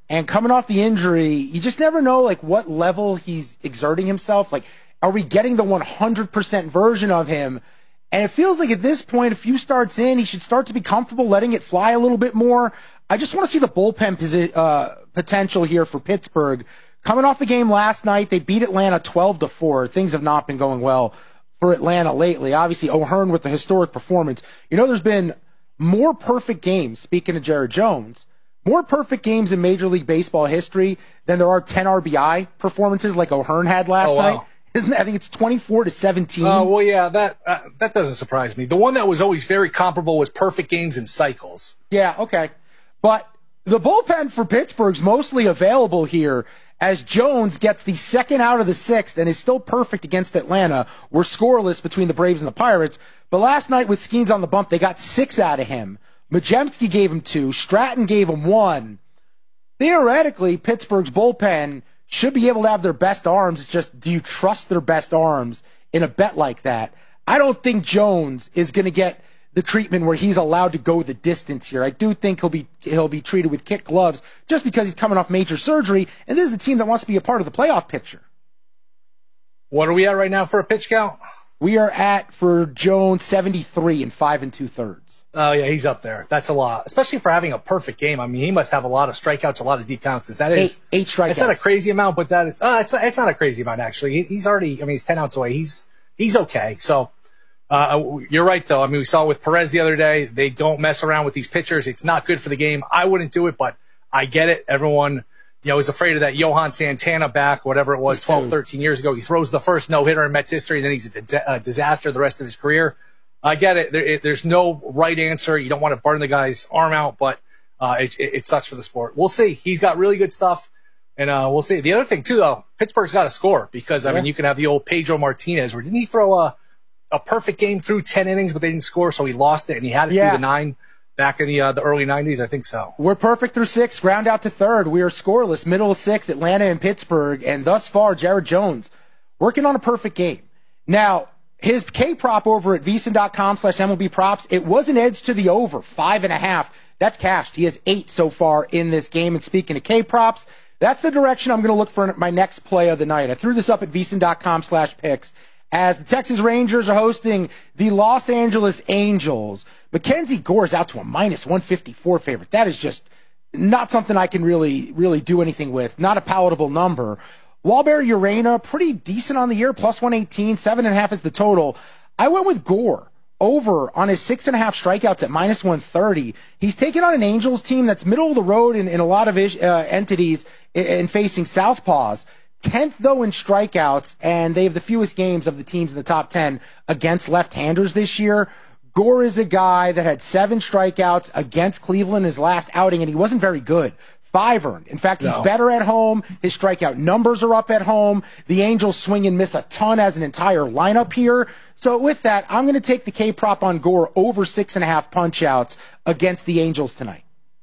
And coming off the injury, you just never know like what level he's exerting himself. Like, are we getting the 100% version of him? And it feels like at this point, a few starts in, he should start to be comfortable letting it fly a little bit more. I just want to see the bullpen potential here for Pittsburgh. Coming off the game last night, they beat Atlanta 12-4. Things have not been going well for Atlanta lately. Obviously, O'Hearn with the historic performance. You know, there's been more perfect games, speaking of Jared Jones, more perfect games in Major League Baseball history than there are 10 RBI performances like O'Hearn had last night. I think it's 24-17. Oh, well, yeah, that doesn't surprise me. The one that was always very comparable was perfect games in cycles. Yeah, okay. But the bullpen for Pittsburgh's mostly available here as Jones gets the second out of the sixth and is still perfect against Atlanta. We're scoreless between the Braves and the Pirates. But last night with Skeens on the bump, they got 6 out of him. Majemski gave him 2. Stratton gave him 1. Theoretically, Pittsburgh's bullpen should be able to have their best arms. It's just, do you trust their best arms in a bet like that? I don't think Jones is going to get the treatment where he's allowed to go the distance here. I do think he'll be treated with kid gloves just because he's coming off major surgery, and this is a team that wants to be a part of the playoff picture. What are we at right now for a pitch count? We are at, for Jones, 73 and 5 2/3. Oh, yeah, he's up there. That's a lot, especially for having a perfect game. I mean, he must have a lot of strikeouts, a lot of deep counts. That is eight strikeouts. It's not a crazy amount, but it's not a crazy amount, actually. He's already, I mean, he's 10 outs away. He's okay. So, you're right, though. I mean, we saw with Perez the other day. They don't mess around with these pitchers. It's not good for the game. I wouldn't do it, but I get it. Everyone, is afraid of that Johan Santana back, whatever it was, 12, 13 years ago. He throws the first no-hitter in Mets history, and then he's a disaster the rest of his career. I get it. There's no right answer. You don't want to burn the guy's arm out, but it sucks for the sport. We'll see. He's got really good stuff, and we'll see. The other thing, too, though, Pittsburgh's got to score because, I mean, you can have the old Pedro Martinez, where didn't he throw a perfect game through 10 innings, but they didn't score, so he lost it, and he had it through the 9 back in the early 90s? I think so. We're perfect through 6, ground out to third. We are scoreless, middle of 6, Atlanta and Pittsburgh, and thus far, Jared Jones working on a perfect game. Now, his K-prop over at VSiN.com/MLB props, it was an edge to the over, 5.5. That's cashed. He has 8 so far in this game. And speaking of K-props, that's the direction I'm going to look for my next play of the night. I threw this up at VSiN.com/picks as the Texas Rangers are hosting the Los Angeles Angels. Mackenzie Gore is out to a -154 favorite. That is just not something I can really do anything with. Not a palatable number. Wahlberg Urena, pretty decent on the year, +118, 7.5 is the total. I went with Gore over on his 6.5 strikeouts at -130. He's taken on an Angels team that's middle of the road in a lot of entities in facing southpaws. 10th, though, in strikeouts, and they have the fewest games of the teams in the top 10 against left-handers this year. Gore is a guy that had 7 strikeouts against Cleveland his last outing, and he wasn't very good. 5 earned. In fact, he's better at home. His strikeout numbers are up at home. The Angels swing and miss a ton as an entire lineup here. So with that, I'm going to take the K-prop on Gore over 6.5 punch-outs against the Angels tonight.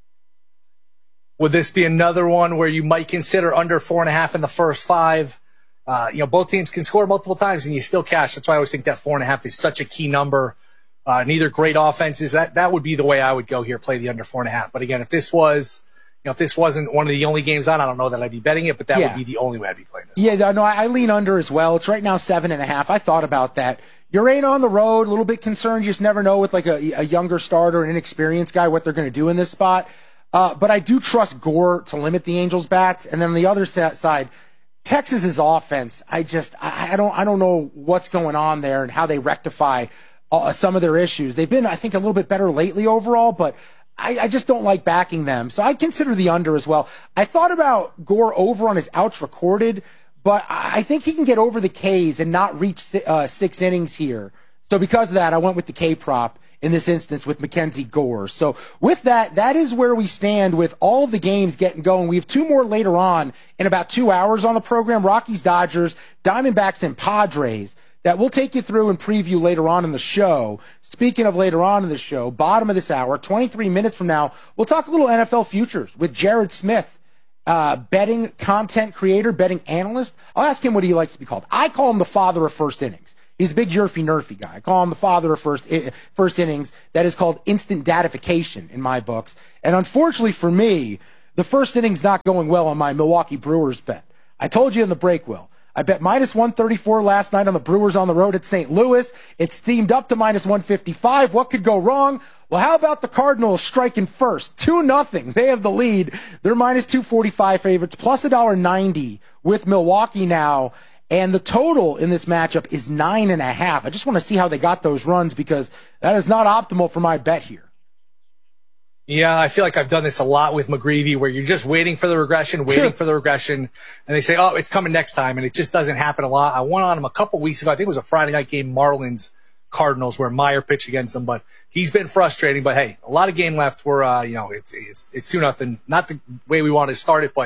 Would this be another one where you might consider under 4.5 in the first 5? Both teams can score multiple times and you still cash. That's why I always think that 4.5 is such a key number. Neither great offenses. That would be the way I would go here, play the under 4.5. But again, if this wasn't one of the only games on, I don't know that I'd be betting it, but that would be the only way I'd be playing this. Yeah, no, I lean under as well. It's right now 7.5. I thought about that. Urena on the road, a little bit concerned. You just never know with like a younger starter, an inexperienced guy, what they're going to do in this spot. But I do trust Gore to limit the Angels' bats. And then on the other side, Texas's offense, I don't know what's going on there and how they rectify some of their issues. They've been, I think, a little bit better lately overall, but I just don't like backing them. So I consider the under as well. I thought about Gore over on his outs recorded, but I think he can get over the Ks and not reach 6 innings here. So because of that, I went with the K-prop in this instance with Mackenzie Gore. So with that, that is where we stand with all of the games getting going. We have 2 more later on in about 2 hours on the program. Rockies, Dodgers, Diamondbacks, and Padres that we'll take you through and preview later on in the show. Speaking of later on in the show, bottom of this hour, 23 minutes from now, we'll talk a little NFL futures with Jared Smith, betting content creator, betting analyst. I'll ask him what he likes to be called. I call him the father of first innings. He's a big Yerfy-Nerfy guy. I call him the father of first innings. That is called instant datification in my books. And unfortunately for me, The first inning's not going well on my Milwaukee Brewers bet. I told you in the break, Will. I bet minus 134 last night on the Brewers on the road at St. Louis. It steamed up to minus 155. What could go wrong? Well, how about the Cardinals striking first? 2-0. They have the lead. They're minus 245 favorites, plus $1.90 with Milwaukee now. And the total in this matchup is 9.5. I just want to see how they got those runs because that is not optimal for my bet here. Yeah, I feel like I've done this a lot with McGreevy where you're just waiting for the regression, and they say, oh, it's coming next time, and it just doesn't happen a lot. I went on him a couple weeks ago. I think it was a Friday night game, Marlins-Cardinals, where Meyer pitched against them, but he's been frustrating. But, hey, a lot of game left where, it's 2-0. Not the way we wanted to start it, but,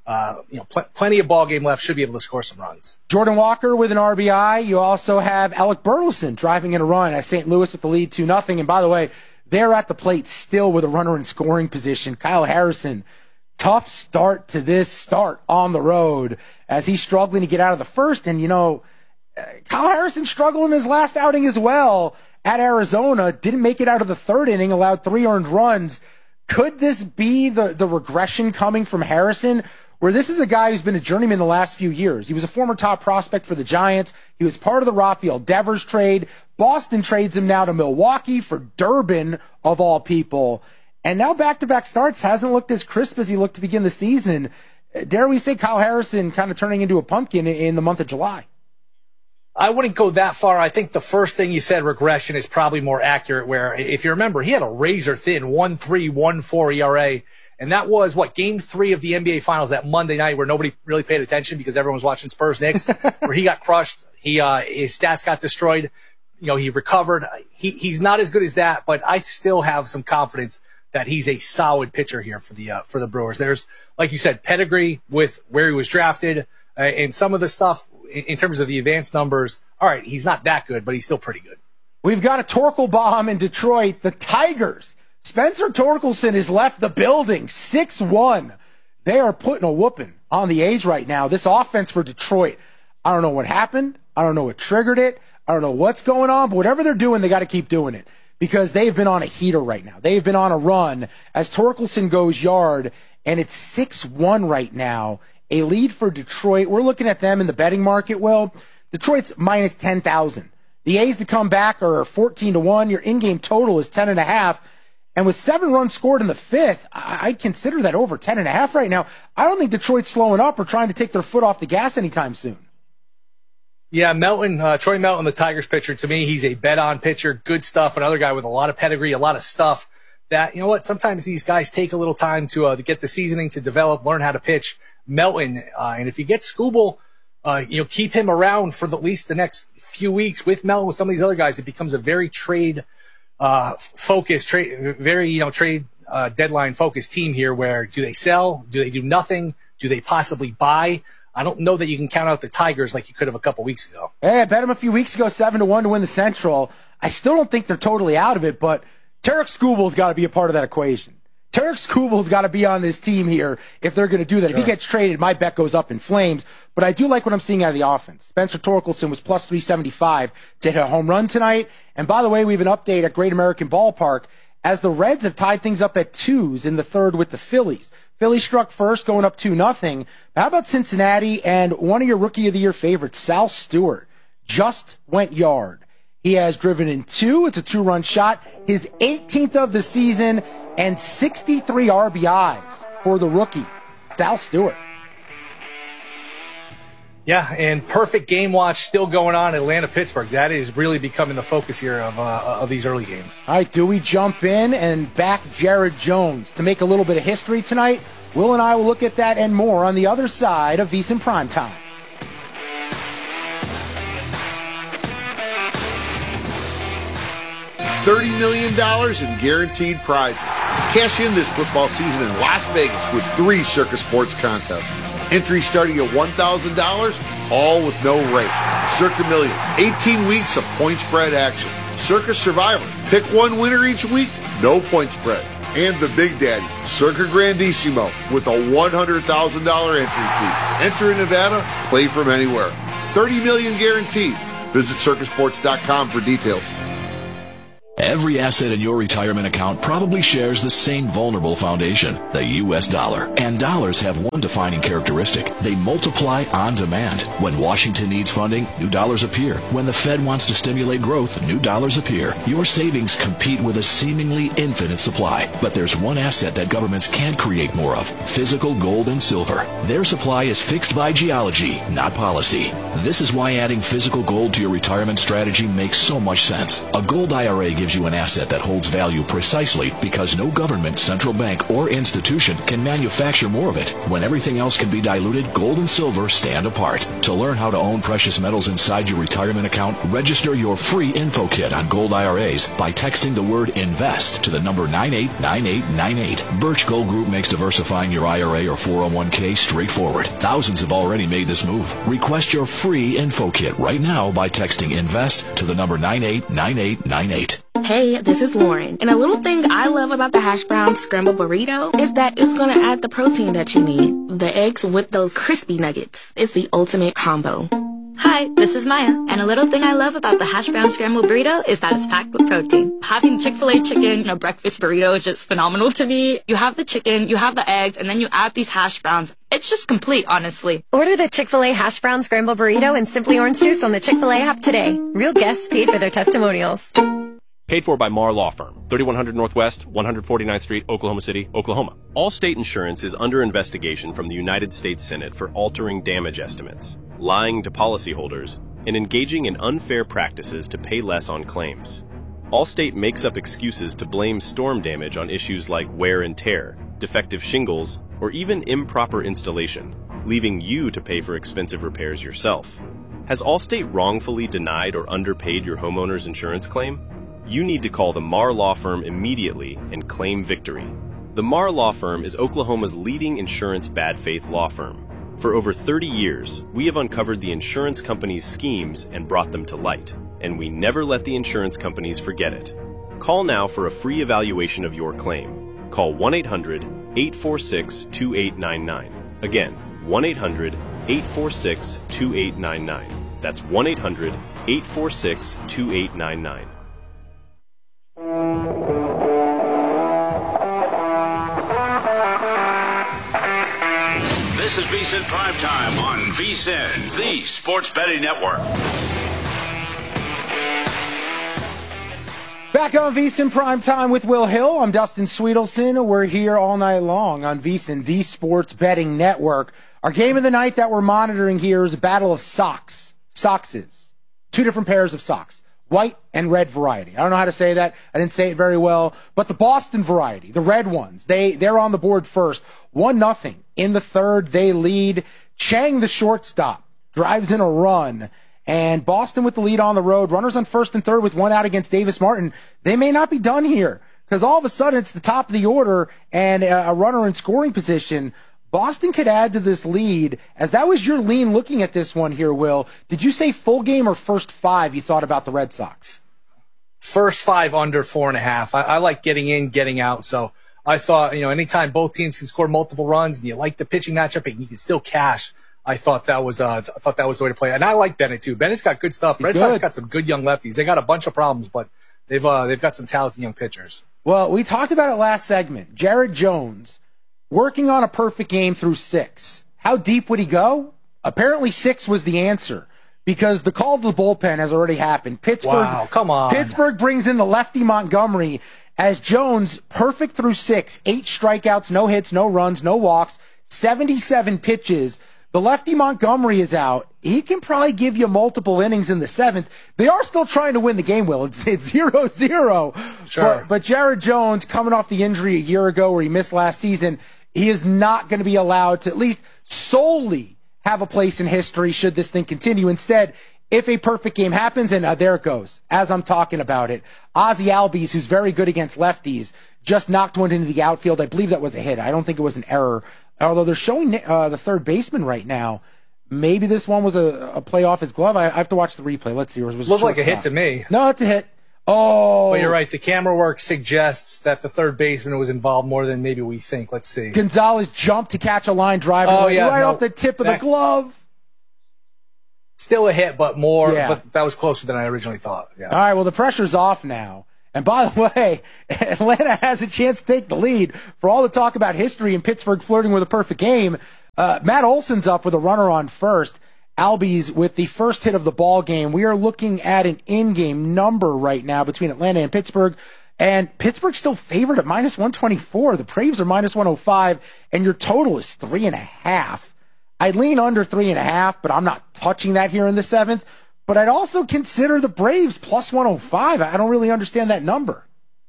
plenty of ball game left. Should be able to score some runs. Jordan Walker with an RBI. You also have Alec Burleson driving in a run at St. Louis with the lead 2-0. And, by the way, they're at the plate still with a runner in scoring position. Kyle Harrison, tough start to this start on the road as he's struggling to get out of the first. And, Kyle Harrison struggled in his last outing as well at Arizona. Didn't make it out of the third inning, allowed 3 earned runs. Could this be the regression coming from Harrison, where this is a guy who's been a journeyman the last few years? He was a former top prospect for the Giants. He was part of the Rafael Devers trade. Boston trades him now to Milwaukee for Durbin, of all people. And now back-to-back starts hasn't looked as crisp as he looked to begin the season. Dare we say Kyle Harrison kind of turning into a pumpkin in the month of July? I wouldn't go that far. I think the first thing you said, regression, is probably more accurate, where if you remember, he had a razor-thin 1.3, 1.4 ERA. And that was, Game 3 of the NBA Finals that Monday night where nobody really paid attention because everyone was watching Spurs-Knicks, where he got crushed. His stats got destroyed. He recovered. He's not as good as that, but I still have some confidence that he's a solid pitcher here for the Brewers. There's, like you said, pedigree with where he was drafted, and some of the stuff in terms of the advanced numbers. All right, he's not that good, but he's still pretty good. We've got a Torkel bomb in Detroit. The Tigers. Spencer Torkelson has left the building. 6-1. They are putting a whooping on the A's right now. This offense for Detroit, I don't know what happened. I don't know what triggered it. I don't know what's going on, but whatever they're doing, they got to keep doing it because they've been on a heater right now. They've been on a run as Torkelson goes yard, and it's 6-1 right now, a lead for Detroit. We're looking at them in the betting market, Will. Detroit's minus 10,000. The A's to come back are 14-1. Your in-game total is 10.5. And with 7 runs scored in the fifth, I'd consider that over 10.5 right now. I don't think Detroit's slowing up or trying to take their foot off the gas anytime soon. Yeah, Troy Melton, the Tigers pitcher, to me, he's a bet-on pitcher. Good stuff. Another guy with a lot of pedigree, a lot of stuff that, sometimes these guys take a little time to get the seasoning, to develop, learn how to pitch. Melton, and if you get Skubal, keep him around for at least the next few weeks with Melton, with some of these other guys, it becomes a very trade deadline focused team here, where do they sell? Do they do nothing? Do they possibly buy? I don't know that you can count out the Tigers like you could have a couple weeks ago. Hey, I bet them a few weeks ago 7-1 to win the Central. I still don't think they're totally out of it, but Tarek Skubal's got to be a part of that equation. Tarek Skubal's got to be on this team here if they're going to do that. Sure. If he gets traded, my bet goes up in flames. But I do like what I'm seeing out of the offense. Spencer Torkelson was plus 375 to hit a home run tonight. And by the way, we have an update at Great American Ballpark as the Reds have tied things up at 2s in the third with the Phillies. Phillies struck first, going up 2-0. How about Cincinnati and one of your Rookie of the Year favorites, Sal Stewart, just went yard. He has driven in 2. It's a 2-run shot. His 18th of the season and 63 RBIs for the rookie, Sal Stewart. Yeah, and perfect game watch still going on in Atlanta-Pittsburgh. That is really becoming the focus here of these early games. All right, do we jump in and back Jared Jones to make a little bit of history tonight? Will and I will look at that and more on the other side of VSiN Primetime. $30 million in guaranteed prizes. Cash in this football season in Las Vegas with 3 Circus Sports contests. Entry starting at $1,000, all with no rate. Circa Millions, 18 weeks of point spread action. Circus Survivor, pick one winner each week, no point spread. And the Big Daddy, Circa Grandissimo, with a $100,000 entry fee. Enter in Nevada, play from anywhere. $30 million guaranteed. Visit circusports.com for details. Every asset in your retirement account probably shares the same vulnerable foundation, the U.S. dollar. And dollars have one defining characteristic. They multiply on demand. When Washington needs funding, new dollars appear. When the Fed wants to stimulate growth, new dollars appear. Your savings compete with a seemingly infinite supply. But there's one asset that governments can't create more of: physical gold and silver. Their supply is fixed by geology, not policy. This is why adding physical gold to your retirement strategy makes so much sense. A gold IRA gives you an asset that holds value precisely because no government, central bank, or institution can manufacture more of it. When everything else can be diluted, gold and silver stand apart. To learn how to own precious metals inside your retirement account, register your free info kit on gold IRAs by texting the word INVEST to the number 989898. Birch Gold Group makes diversifying your IRA or 401k straightforward. Thousands have already made this move. Request your free info kit right now by texting INVEST to the number 989898. Hey, this is Lauren, and a little thing I love about the hash brown scrambled burrito is that it's going to add the protein that you need. The eggs with those crispy nuggets. It's the ultimate combo. Hi, this is Maya, and a little thing I love about the hash brown scrambled burrito is that it's packed with protein. Having Chick-fil-A chicken in a breakfast burrito is just phenomenal to me. You have the chicken, you have the eggs, and then you add these hash browns. It's just complete, honestly. Order the Chick-fil-A hash brown scrambled burrito and Simply Orange Juice on the Chick-fil-A app today. Real guests paid for their testimonials. Paid for by Marr Law Firm, 3100 Northwest, 149th Street, Oklahoma City, Oklahoma. Allstate Insurance is under investigation from the United States Senate for altering damage estimates, lying to policyholders, and engaging in unfair practices to pay less on claims. Allstate makes up excuses to blame storm damage on issues like wear and tear, defective shingles, or even improper installation, leaving you to pay for expensive repairs yourself. Has Allstate wrongfully denied or underpaid your homeowner's insurance claim? You need to call the Marr Law Firm immediately and claim victory. The Marr Law Firm is Oklahoma's leading insurance bad faith law firm. For over 30 years, we have uncovered the insurance companies' schemes and brought them to light, and we never let the insurance companies forget it. Call now for a free evaluation of your claim. Call 1-800-846-2899. Again, 1-800-846-2899. That's 1-800-846-2899. This is VSiN Primetime on VSiN, the Sports Betting Network. Back on VSiN Primetime with Will Hill. I'm Dustin Sweetelson. We're here all night long on VSiN, the Sports Betting Network. Our game of the night that we're monitoring here is a battle of socks. Sockses. Two different pairs of socks. White and red variety. I don't know how to say that. I didn't say it very well. But the Boston variety, the red ones, they're on the board first. 1-0. In the third, they lead. Chang, the shortstop, drives in a run. And Boston with the lead on the road. Runners on first and third with one out against Davis Martin. They may not be done here because all of a sudden it's the top of the order and a runner in scoring position. Boston could add to this lead, as that was your lean looking at this one here, Will. Did you say full game or first five you thought about the Red Sox? First five under 4.5. I like getting in, getting out. So I thought, anytime both teams can score multiple runs and you like the pitching matchup and you can still cash, I thought that was the way to play. And I like Bennett too. Bennett's got good stuff. Red Sox got some good young lefties. They got a bunch of problems, but they've got some talented young pitchers. Well, we talked about it last segment. Jared Jones working on a perfect game through 6. How deep would he go? Apparently 6 was the answer because the call to the bullpen has already happened. Wow, come on. Pittsburgh brings in the lefty Montgomery as Jones perfect through 6. 8 strikeouts, no hits, no runs, no walks, 77 pitches. The lefty Montgomery is out. He can probably give you multiple innings in the 7th. They are still trying to win the game, Will. It's 0-0. Sure. But Jared Jones, coming off the injury a year ago where he missed last season, he is not going to be allowed to at least solely have a place in history should this thing continue. Instead, if a perfect game happens, and there it goes, as I'm talking about it, Ozzie Albies, who's very good against lefties, just knocked one into the outfield. I believe that was a hit. I don't think it was an error. Although they're showing the third baseman right now. Maybe this one was a play off his glove. I have to watch the replay. Let's see. Looked like a hit to me. No, it's a hit. Oh. But you're right. The camera work suggests that the third baseman was involved more than maybe we think. Let's see. Gonzalez jumped to catch a line drive off the tip of the glove. Still a hit, but more. Yeah. But that was closer than I originally thought. Yeah. All right, well, the pressure's off now. And by the way, Atlanta has a chance to take the lead. For all the talk about history and Pittsburgh flirting with a perfect game, Matt Olson's up with a runner on first. Albies with the first hit of the ball game. We are looking at an in-game number right now between Atlanta and Pittsburgh. And Pittsburgh's still favored at minus 124. The Braves are minus 105, and your total is 3.5. I'd lean under 3.5, but I'm not touching that here in the seventh. But I'd also consider the Braves plus 105. I don't really understand that number.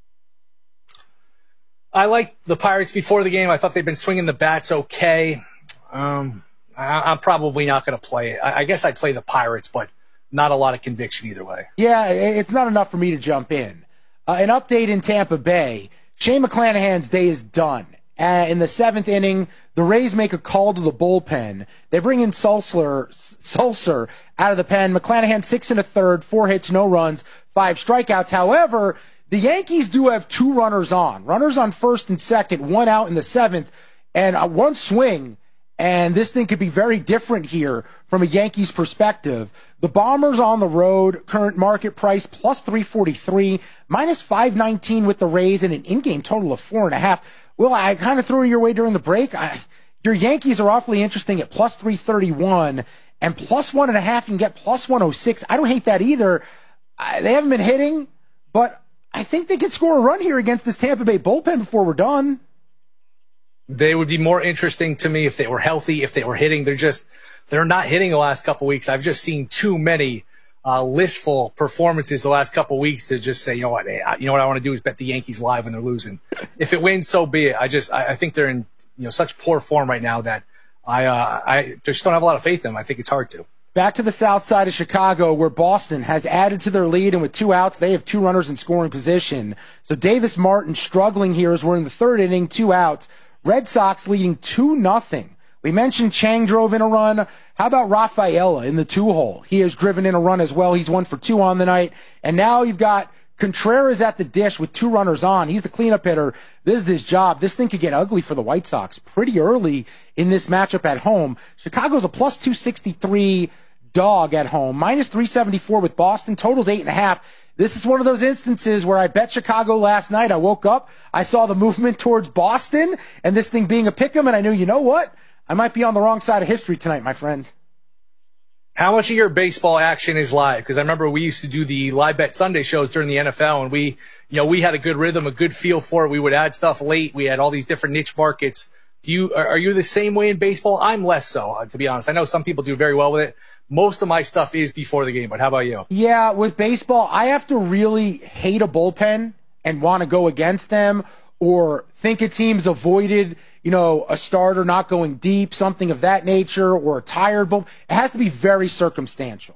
I like the Pirates before the game. I thought they'd been swinging the bats okay. I'm probably not going to play it. I guess I'd play the Pirates, but not a lot of conviction either way. Yeah, it's not enough for me to jump in. An update in Tampa Bay. Shane McClanahan's day is done. In the seventh inning, the Rays make a call to the bullpen. They bring in Sulser out of the pen. McClanahan 6 1/3, 4 hits, no runs, 5 strikeouts. However, the Yankees do have 2 runners on. Runners on first and second, 1 out in the seventh, and one swing. And this thing could be very different here from a Yankees perspective. The Bombers on the road, current market price plus 343, minus 519 with the Rays, and an in-game total of 4.5. Well, I kind of threw it your way during the break. Your Yankees are awfully interesting at plus 331, and plus 1.5 you can get plus 106. I don't hate that either. They haven't been hitting, but I think they can score a run here against this Tampa Bay bullpen before we're done. They would be more interesting to me if they were healthy, if they were hitting. They're not hitting the last couple of weeks. I've just seen too many listful performances the last couple of weeks to just say, you know what I want to do is bet the Yankees live when they're losing. If it wins, so be it. I think they're in such poor form right now that I just don't have a lot of faith in them. I think it's hard to. Back to the south side of Chicago, where Boston has added to their lead, and with 2 outs, they have 2 runners in scoring position. So Davis Martin struggling here as we're in the third inning, 2 outs. Red Sox leading 2-0. We mentioned Chang drove in a run. How about Rafaela in the 2-hole? He has driven in a run as well. He's 1 for 2 on the night. And now you've got Contreras at the dish with 2 runners on. He's the cleanup hitter. This is his job. This thing could get ugly for the White Sox pretty early in this matchup at home. Chicago's a plus 263 dog at home. Minus 374 with Boston. Total's 8.5. This is one of those instances where I bet Chicago last night. I woke up, I saw the movement towards Boston, and this thing being a pick'em, and I knew, you know what? I might be on the wrong side of history tonight, my friend. How much of your baseball action is live? Because I remember we used to do the live bet Sunday shows during the NFL, and we had a good rhythm, a good feel for it. We would add stuff late. We had all these different niche markets. Are you the same way in baseball? I'm less so, to be honest. I know some people do very well with it. Most of my stuff is before the game, but how about you? Yeah, with baseball, I have to really hate a bullpen and want to go against them, or think a team's avoided, a starter not going deep, something of that nature, or a tired bullpen. It has to be very circumstantial.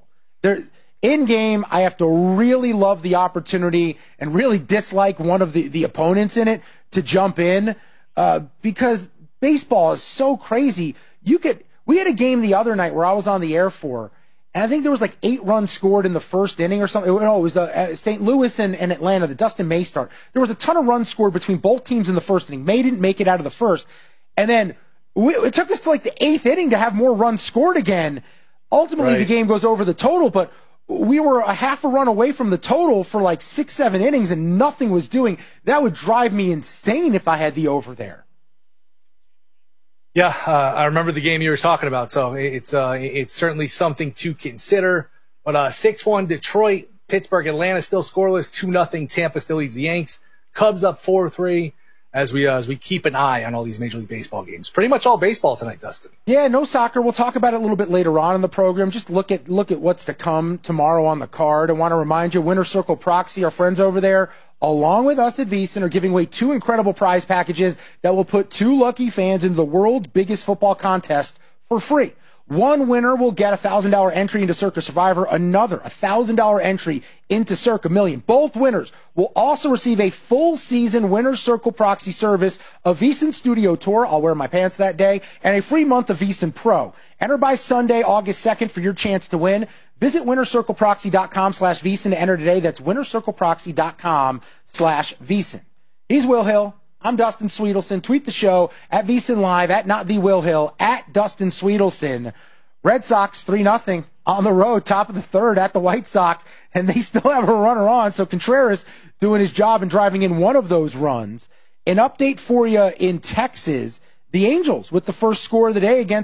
In game, I have to really love the opportunity and really dislike one of the opponents in it to jump in, because baseball is so crazy. We had a game the other night where I was on the air for, and I think there was like 8 runs scored in the first inning or something. No, it was St. Louis and Atlanta, the Dustin May start. There was a ton of runs scored between both teams in the first inning. May didn't make it out of the first. And then it took us to like the 8th inning to have more runs scored again. Ultimately, The game goes over the total, but we were a half a run away from the total for like 6-7 innings, and nothing was doing. That would drive me insane if I had the over there. Yeah, I remember the game you were talking about, so it's certainly something to consider. But 6-1 Detroit, Pittsburgh, Atlanta still scoreless, 2-0 Tampa still leads the Yanks. Cubs up 4-3 as we keep an eye on all these Major League Baseball games. Pretty much all baseball tonight, Dustin. Yeah, no soccer. We'll talk about it a little bit later on in the program. Just look at what's to come tomorrow on the card. I want to remind you, Winner Circle Proxy, our friends over there, along with us at VSiN, are giving away 2 incredible prize packages that will put 2 lucky fans into the world's biggest football contest for free. One winner will get a $1,000 entry into Circa Survivor, another a $1,000 entry into Circa Million. Both winners will also receive a full season Winner's Circle Proxy service, a VSiN Studio Tour, I'll wear my pants that day, and a free month of VSiN Pro. Enter by Sunday, August 2nd for your chance to win. Visit winnercircleproxy.com/VSiN to enter today. That's winnercircleproxy.com/VSiN. He's Will Hill. I'm Dustin Sweetelson. Tweet the show at VSiN Live, at Not The Will Hill, at Dustin Sweetelson. Red Sox 3-0 on the road, top of the third at the White Sox, and they still have a runner on. So Contreras doing his job and driving in one of those runs. An update for you in Texas. The Angels with the first score of the day against